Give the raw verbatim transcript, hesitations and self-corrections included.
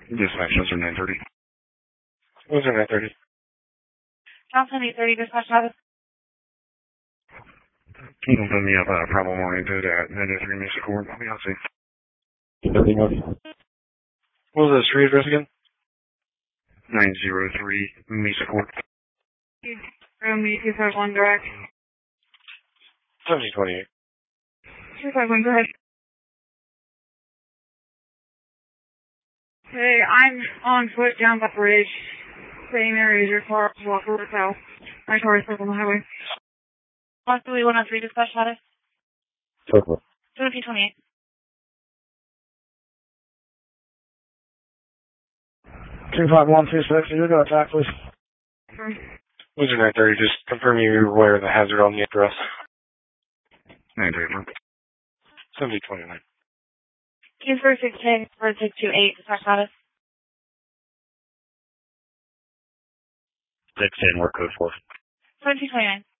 Dispatch, Chester nine thirty. What's your nine thirty? Johnson eight thirty, dispatch office. You can put me up uh, problem oriented at ninety-three Mesa Court. I'll be out soon. Everything else. What was the street address again? nine oh three Mesa Court. Room two five one direct. seventeen twenty-eight. two five one, go ahead. Hey, I'm on foot down the bridge. Same area as your car. Walk over south. My car is stuck on the highway. Possibly one oh three, dispatch status. Circle. seventeen twenty-eight. two five one two six, you're going to attack, please. Sure. What's your nine thirty? Just confirm you're aware of the hazard on the address. nine thirty. seventeen twenty-nine. Q four six ten, four six two eight, dispatch status. six ten, work code four. seventeen twenty-nine.